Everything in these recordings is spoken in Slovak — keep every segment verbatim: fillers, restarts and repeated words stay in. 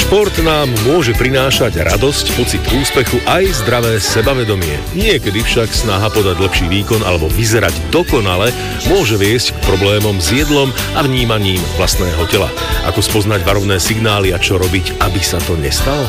Šport nám môže prinášať radosť, pocit úspechu aj zdravé sebavedomie. Niekedy však snaha podať lepší výkon alebo vyzerať dokonale môže viesť k problémom s jedlom a vnímaním vlastného tela. Ako spoznať varovné signály a čo robiť, aby sa to nestalo?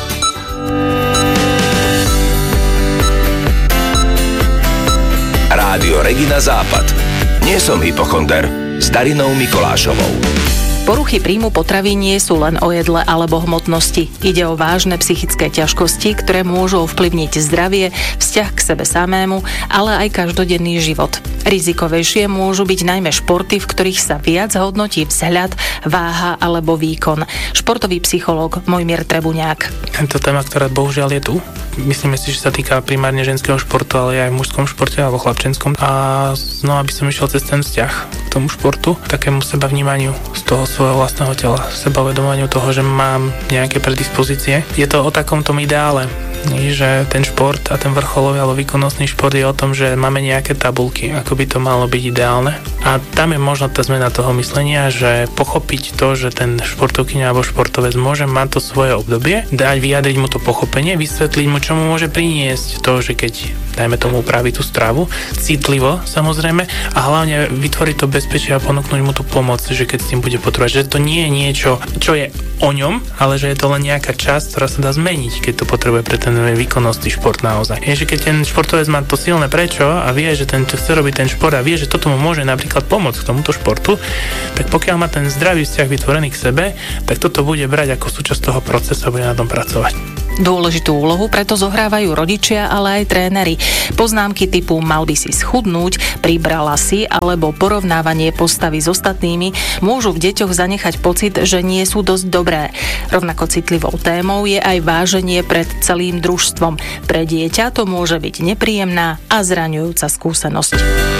Rádio Regina Západ. Nie som hypochonder. S Darinou Mikolášovou. Poruchy príjmu potravín nie sú len o jedle alebo hmotnosti. Ide o vážne psychické ťažkosti, ktoré môžu ovplyvniť zdravie, vzťah k sebe samému, ale aj každodenný život. Rizikovejšie môžu byť najmä športy, v ktorých sa viac hodnotí vzhľad, váha alebo výkon. Športový psychológ Mojmír Trebuňák. Tento téma, ktorá bohužiaľ je tu, myslíme si, že sa týka primárne ženského športu, ale aj v mužskom športe alebo chlapčenskom. A znova by som išiel cez ten vzťah k tomu športu, takému seba vnímaniu z toho svojho vlastného tela, sebavedomaniu toho, že mám nejaké predispozície. Je to o takom tom ideále, že ten šport a ten vrcholový alebo výkonnostný šport je o tom, že máme nejaké tabulky, ako by to malo byť ideálne. A tam je možno tá zmena toho myslenia, že pochopiť to, že ten športovkyňa alebo športovec môže mať to svoje obdobie, dať vyjadriť mu to pochopenie, vysvetliť mu, čo mu môže priniesť to, že keď dajme tomu upraviť tú stravu, citlivo samozrejme, a hlavne vytvoriť to bezpečie a ponúknuť mu tú pomoc, že keď s tým bude potrebovať, že to nie je niečo, čo je o ňom, ale že je to len nejaká časť, ktorá sa dá zmeniť, keď to potrebuje pre ten výkonnostný šport naozaj. Je, že keď ten športovec má to silné prečo a vie, že ten chce robiť ten šport a vie, že toto mu môže napríklad pomôcť k tomuto športu, tak pokiaľ má ten zdravý vzťah vytvorený k sebe, tak toto bude brať ako súčasť toho procesu a bude na tom pracovať. Dôležitú úlohu preto zohrávajú rodičia, ale aj tréneri. Poznámky typu mal by si schudnúť, pribrala si alebo porovnávanie postavy s ostatnými môžu v deťoch zanechať pocit, že nie sú dosť dobré. Rovnako citlivou témou je aj váženie pred celým družstvom. Pre dieťa to môže byť nepríjemná a zraňujúca skúsenosť.